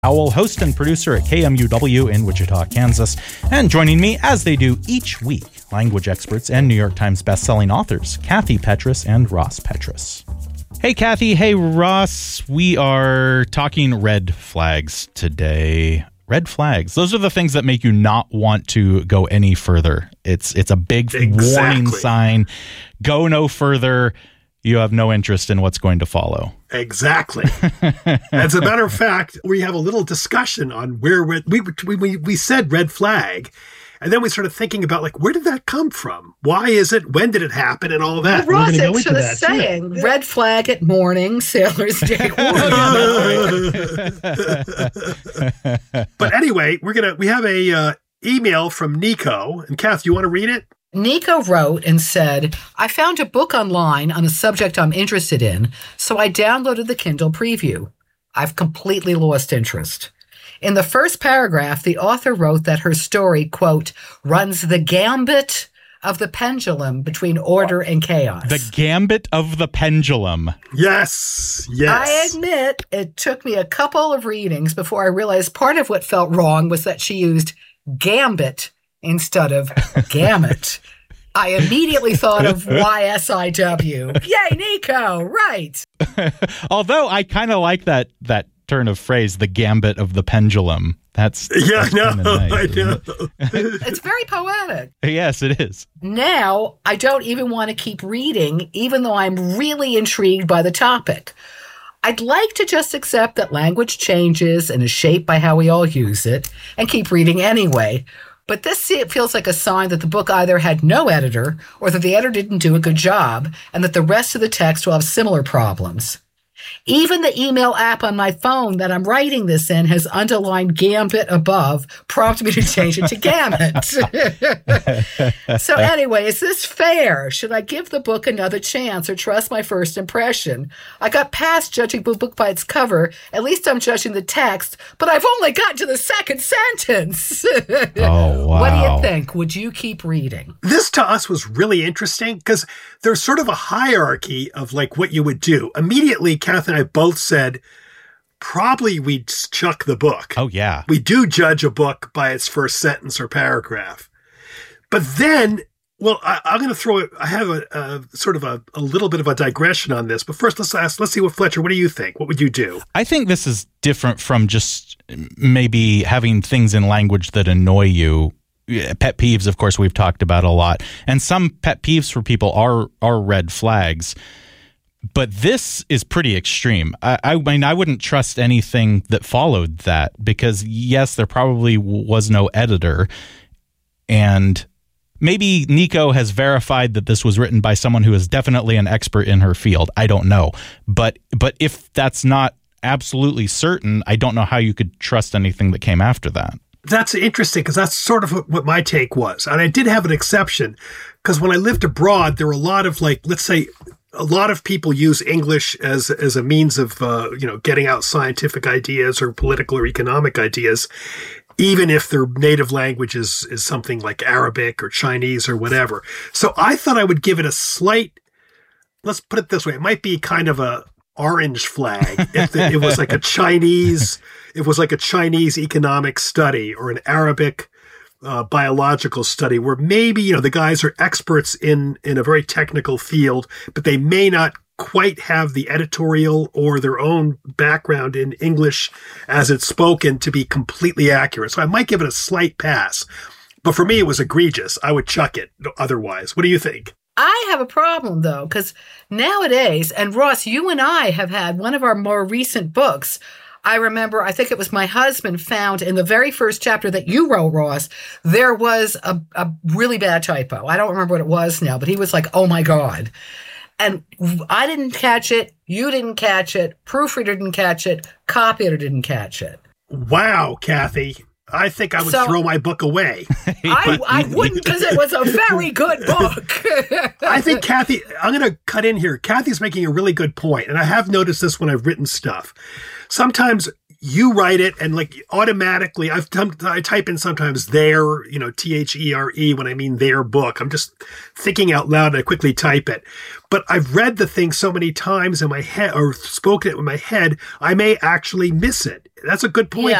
Howell, host and producer at KMUW in Wichita, Kansas. And joining me, as they do each week, language experts and New York Times bestselling authors, Kathy Petrus and Ross Petrus. Hey, Kathy. Hey, Ross. We are talking red flags today. Red flags. Those are the things that make you not want to go any further. It's a big warning sign. Go no further. You have no interest in what's going to follow. Exactly. As a matter of fact, we have a little discussion on where we said red flag, and then we started thinking about, like, where did that come from? Why is it? When did it happen? And all that. Well, Ross, it's to the saying, red flag at morning, Sailor's Day. But anyway, we have a email from Nico. And Kath, you want to read it? Nico wrote and said, I found a book online on a subject I'm interested in, so I downloaded the Kindle preview. I've completely lost interest. In the first paragraph, the author wrote that her story, quote, runs the gambit of the pendulum between order and chaos. The gambit of the pendulum. Yes. I admit it took me a couple of readings before I realized part of what felt wrong was that she used gambit instead of gamut. I immediately thought of YSIW. Yay, Nico, right. Although I kind of like that turn of phrase, the gambit of the pendulum. That's nice, I know. It's very poetic. Yes, it is. Now, I don't even want to keep reading, even though I'm really intrigued by the topic. I'd like to just accept that language changes and is shaped by how we all use it, and keep reading anyway. But this feels like a sign that the book either had no editor or that the editor didn't do a good job and that the rest of the text will have similar problems. Even the email app on my phone that I'm writing this in has underlined gambit above, prompting me to change it to gamut. So anyway, is this fair? Should I give the book another chance or trust my first impression? I got past judging the book by its cover. At least I'm judging the text, but I've only gotten to the second sentence. Oh, wow. What do you think? Would you keep reading? This to us was really interesting because there's sort of a hierarchy of, like, what you would do. Immediately, Kath and I both said, probably we'd chuck the book. Oh, yeah. We do judge a book by its first sentence or paragraph. But then, well, I'm going to throw it. I have a sort of a little bit of a digression on this. But first, let's see what Fletcher, what do you think? What would you do? I think this is different from just maybe having things in language that annoy you. Pet peeves, of course, we've talked about a lot. And some pet peeves for people are red flags. But this is pretty extreme. I mean, I wouldn't trust anything that followed that because, yes, there probably was no editor. And maybe Nico has verified that this was written by someone who is definitely an expert in her field. I don't know. But if that's not absolutely certain, I don't know how you could trust anything that came after that. That's interesting because that's sort of what my take was. And I did have an exception because when I lived abroad, there were a lot of, like, let's say, a lot of people use English as a means of, getting out scientific ideas or political or economic ideas, even if their native language is something like Arabic or Chinese or whatever. So I thought I would give it a slight, let's put it this way, it might be kind of a orange flag if it was like a Chinese, economic study or an Arabic biological study where maybe, the guys are experts in a very technical field, but they may not quite have the editorial or their own background in English as it's spoken to be completely accurate. So I might give it a slight pass. But for me, it was egregious. I would chuck it otherwise. What do you think? I have a problem, though, because nowadays, and Ross, you and I have had one of our more recent books. I remember, I think it was my husband found in the very first chapter that you wrote, Ross, there was a really bad typo. I don't remember what it was now, but he was like, oh my God. And I didn't catch it. You didn't catch it. Proofreader didn't catch it. Copy editor didn't catch it. Wow, Kathy. I think I would throw my book away. I wouldn't because it was a very good book. I think Kathy, I'm going to cut in here. Kathy's making a really good point, and I have noticed this when I've written stuff. Sometimes you write it and like automatically I type in sometimes their, THERE when I mean their book. I'm just thinking out loud and I quickly type it. But I've read the thing so many times in my head or spoken it in my head, I may actually miss it. That's a good point.